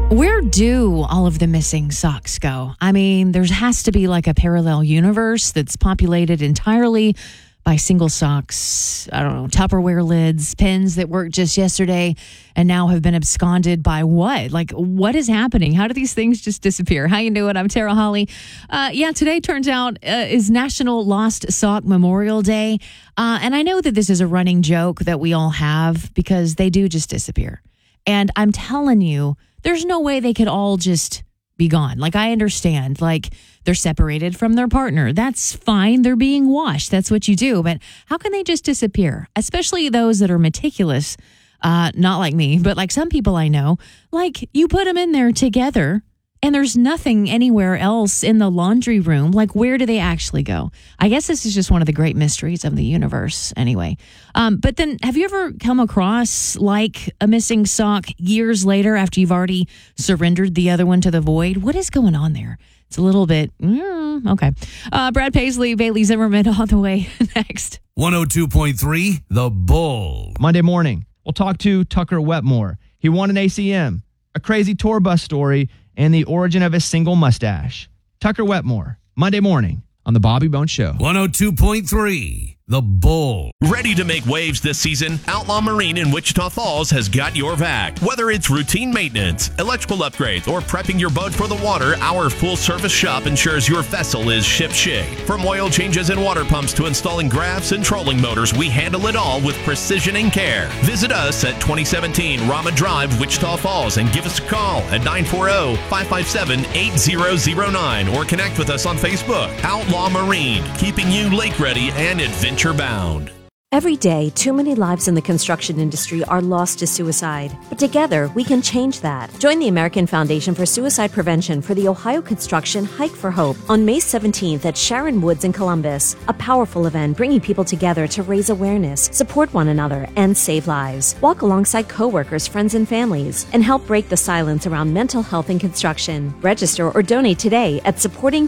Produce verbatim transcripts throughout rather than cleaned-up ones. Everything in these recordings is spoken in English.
Where do all of the missing socks go? I mean, there has to be like a parallel universe that's populated entirely by single socks, I don't know, Tupperware lids, pens that worked just yesterday and now have been absconded by what? Like, what is happening? How do these things just disappear? How you doing? I'm Tara Holly. Uh, yeah, today turns out uh, is National Lost Sock Memorial Day. Uh, and I know that this is a running joke that we all have because they do just disappear. And I'm telling you, there's no way they could all just be gone. Like, I understand, like, they're separated from their partner. That's fine. They're being washed. That's what you do. But how can they just disappear? Especially those that are meticulous, uh, not like me, but like some people I know. Like, you put them in there together and there's nothing anywhere else in the laundry room. Like, where do they actually go? I guess this is just one of the great mysteries of the universe anyway. Um, but then have you ever come across like a missing sock years later after you've already surrendered the other one to the void? What is going on there? It's a little bit, mm, okay. Uh, Brad Paisley, Bailey Zimmerman on the way next. one oh two point three The Bull. Monday morning, we'll talk to Tucker Wetmore. He won an A C M, a crazy tour bus story, and the origin of his single mustache. Tucker Wetmore, Monday morning on The Bobby Bones Show. one oh two point three The Bull. Ready to make waves this season? Outlaw Marine in Wichita Falls has got your back. Whether it's routine maintenance, electrical upgrades, or prepping your boat for the water, our full-service shop ensures your vessel is ship-shape. From oil changes and water pumps to installing grafts and trolling motors, we handle it all with precision and care. Visit us at twenty seventeen Rama Drive, Wichita Falls, and give us a call at nine four zero, five five seven, eight zero zero nine or connect with us on Facebook. Outlaw Marine, keeping you lake-ready and adventure-bound. Every day, too many lives in the construction industry are lost to suicide. But together, we can change that. Join the American Foundation for Suicide Prevention for the Ohio Construction Hike for Hope on May seventeenth at Sharon Woods in Columbus. A powerful event bringing people together to raise awareness, support one another, and save lives. Walk alongside coworkers, friends, and families, and help break the silence around mental health in construction. Register or donate today at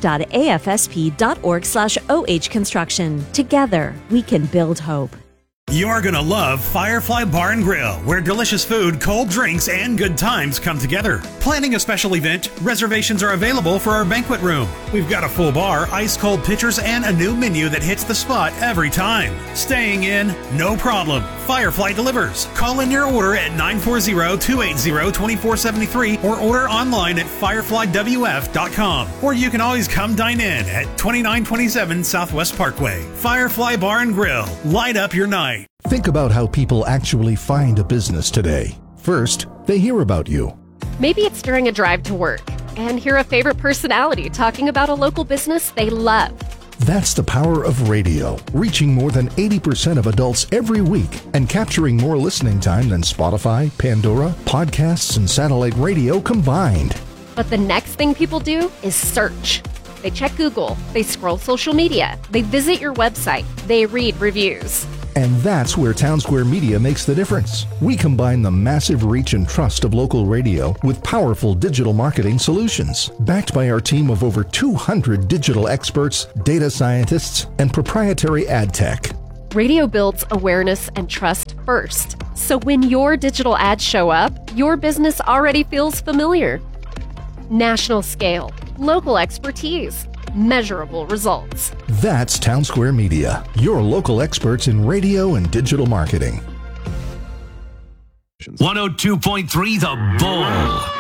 supporting.afsp.org slash OH construction. Together, we can build hope. You're going to love Firefly Bar and Grill, where delicious food, cold drinks, and good times come together. Planning a special event? Reservations are available for our banquet room. We've got a full bar, ice-cold pitchers, and a new menu that hits the spot every time. Staying in? No problem. Firefly delivers. Call in your order at nine four zero, two eight zero, two four seven three or order online at firefly w f dot com. Or you can always come dine in at twenty-nine twenty-seven Southwest Parkway. Firefly Bar and Grill. Light up your night. Think about how people actually find a business today. First, they hear about you. Maybe it's during a drive to work and hear a favorite personality talking about a local business they love. That's the power of radio, reaching more than eighty percent of adults every week and capturing more listening time than Spotify, Pandora, podcasts, and satellite radio combined. But the next thing people do is search. They check Google, they scroll social media, they visit your website, they read reviews. And that's where Townsquare Media makes the difference. We combine the massive reach and trust of local radio with powerful digital marketing solutions, backed by our team of over two hundred digital experts, data scientists, and proprietary ad tech. Radio builds awareness and trust first. So when your digital ads show up, your business already feels familiar. National scale, local expertise, measurable results. That's Townsquare Media, your local experts in radio and digital marketing. one oh two point three The Bull.